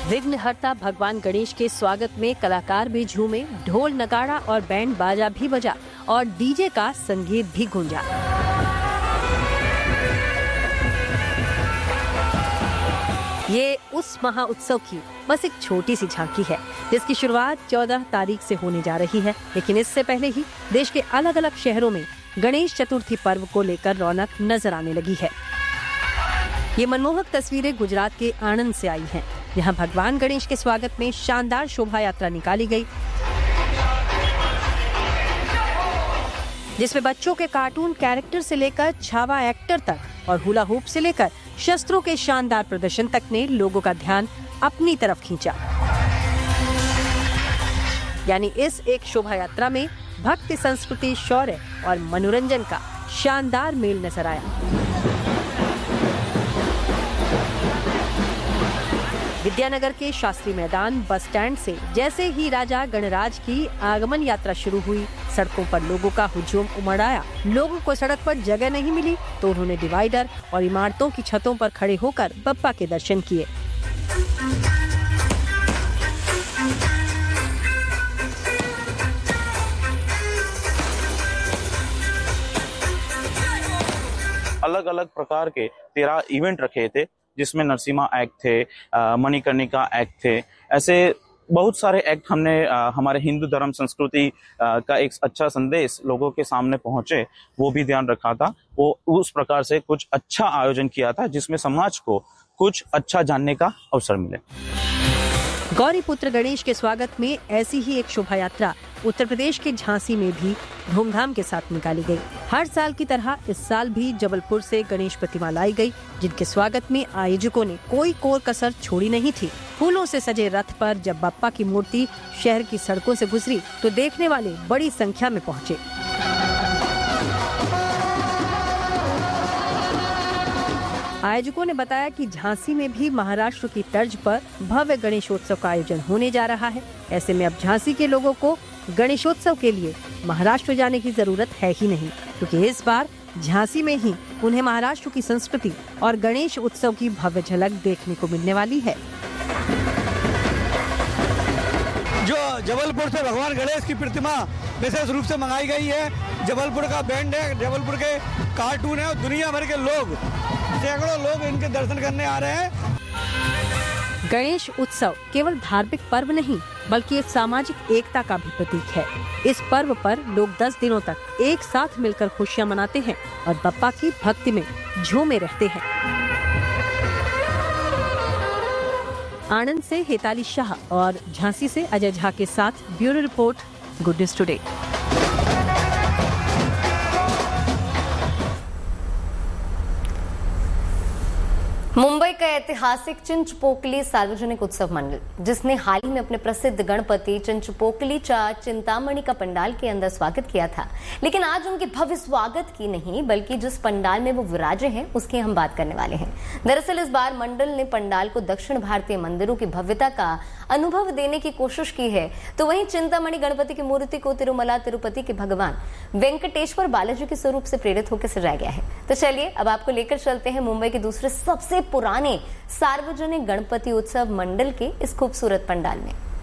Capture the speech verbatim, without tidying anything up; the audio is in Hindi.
विघ्नहर्ता भगवान गणेश के स्वागत में कलाकार भी झूमे, ढोल नगाड़ा और बैंड बाजा भी बजा और डीजे का संगीत भी गूंजा। ये उस महा उत्सव की बस एक छोटी सी झांकी है जिसकी शुरुआत चौदह तारीख से होने जा रही है, लेकिन इससे पहले ही देश के अलग अलग शहरों में गणेश चतुर्थी पर्व को लेकर रौनक नजर आने लगी है। ये मनमोहक तस्वीरें गुजरात के आणंद से आई हैं, जहां भगवान गणेश के स्वागत में शानदार शोभा यात्रा निकाली गई, जिसमें बच्चों के कार्टून कैरेक्टर से लेकर छावा एक्टर तक और हुला हूप से लेकर शस्त्रों के शानदार प्रदर्शन तक ने लोगों का ध्यान अपनी तरफ खींचा। यानी इस एक शोभा यात्रा में भक्ति, संस्कृति, शौर्य और मनोरंजन का शानदार मेल नजर आया। विद्यानगर के शास्त्री मैदान बस स्टैंड से जैसे ही राजा गणराज की आगमन यात्रा शुरू हुई, सड़कों पर लोगों का हुजूम उमड़ आया। लोगों को सड़क पर जगह नहीं मिली तो उन्होंने डिवाइडर और इमारतों की छतों पर खड़े होकर बप्पा के दर्शन किए। अलग अलग प्रकार के तेरह इवेंट रखे थे, जिसमें नरसिम्हा एक्ट थे, मणिकर्णिका एक्ट थे, ऐसे बहुत सारे एक्ट हमने आ, हमारे हिंदू धर्म संस्कृति आ, का एक अच्छा संदेश लोगों के सामने पहुंचे, वो भी ध्यान रखा था। वो उस प्रकार से कुछ अच्छा आयोजन किया था जिसमें समाज को कुछ अच्छा जानने का अवसर मिले। गौरी पुत्र गणेश के स्वागत में ऐसी ही एक शोभा यात्रा उत्तर प्रदेश के झांसी में भी धूमधाम के साथ निकाली गई। हर साल की तरह इस साल भी जबलपुर से गणेश प्रतिमा लाई गई, जिनके स्वागत में आयोजकों ने कोई कोर कसर छोड़ी नहीं थी। फूलों से सजे रथ पर जब बप्पा की मूर्ति शहर की सड़कों से गुजरी तो देखने वाले बड़ी संख्या में पहुंचे। आयोजकों ने बताया कि झांसी में भी महाराष्ट्र की तर्ज पर भव्य गणेशोत्सव का आयोजन होने जा रहा है। ऐसे में अब झांसी के लोगों को गणेशोत्सव के लिए महाराष्ट्र जाने की जरूरत है ही नहीं, क्योंकि इस बार झांसी में ही उन्हें महाराष्ट्र की संस्कृति और गणेश उत्सव की भव्य झलक देखने को मिलने वाली है। जो जबलपुर से भगवान गणेश की प्रतिमा विशेष रूप से मंगाई गई है, जबलपुर का बैंड है, जबलपुर के कार्टून है और दुनिया भर के लोग, सैकड़ों लोग इनके दर्शन करने आ रहे हैं। गणेश उत्सव केवल धार्मिक पर्व नहीं बल्कि एक सामाजिक एकता का भी प्रतीक है। इस पर्व पर लोग दस दिनों तक एक साथ मिलकर खुशियां मनाते हैं और बप्पा की भक्ति में झूमे रहते हैं। आणंद से हेताली शाह और झांसी से अजय झा के साथ bureau report, good news today. Mumbai का ऐतिहासिक चिंचपोकली सार्वजनिक उत्सव मंडल, जिसने हाल ही में अपने प्रसिद्ध गणपति चिंचपोकलीचा चिंतामणि का पंडाल के अंदर स्वागत किया था, लेकिन आज उनके भव्य स्वागत की नहीं बल्कि जिस पंडाल में वो विराजे हैं उसकी हम बात करने वाले हैं। दरअसल इस बार मंडल ने पंडाल को दक्षिण भारतीय मंदिरों की भव्यता का अनुभव देने की कोशिश की है, तो वहीं चिंतामणि गणपति की मूर्ति को तिरुमला तिरुपति के भगवान वेंकटेश्वर बालाजी के स्वरूप से प्रेरित होकर सजाया गया है। तो चलिए अब आपको लेकर चलते हैं मुंबई के दूसरे सबसे पुराने सार्वजनिक गणपति उत्सव मंडल के इस खूबसूरत पंडाल में।